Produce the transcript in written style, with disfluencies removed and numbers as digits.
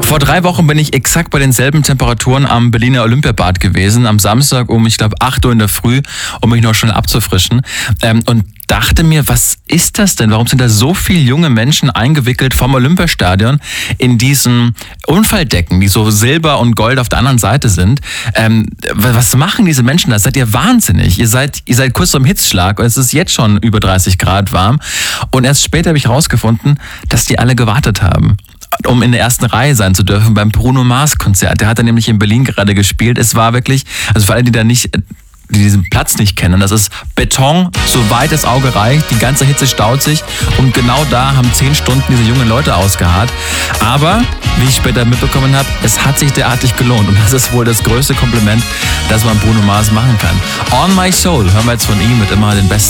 Vor 3 Wochen bin ich exakt bei denselben Temperaturen am Berliner Olympiabad gewesen, am Samstag um, ich glaube, 8 Uhr in der Früh, um mich noch schnell abzufrischen. Und dachte mir, was ist das denn? Warum sind da so viele junge Menschen eingewickelt vom Olympiastadion in diesen Unfalldecken, die so silber und gold auf der anderen Seite sind? Was machen diese Menschen da? Seid ihr wahnsinnig? Ihr seid kurz vorm Hitzschlag und es ist jetzt schon über 30 Grad warm. Und erst später habe ich rausgefunden, dass die alle gewartet haben, um in der ersten Reihe sein zu dürfen beim Bruno Mars Konzert. Der hat da nämlich in Berlin gerade gespielt. Es war wirklich, also für alle, die diesen Platz nicht kennen, das ist Beton, so weit das Auge reicht, die ganze Hitze staut sich und genau da haben 10 Stunden diese jungen Leute ausgeharrt. Aber, wie ich später mitbekommen habe, es hat sich derartig gelohnt und das ist wohl das größte Kompliment, das man Bruno Mars machen kann. On My Soul hören wir jetzt von ihm mit immer den besten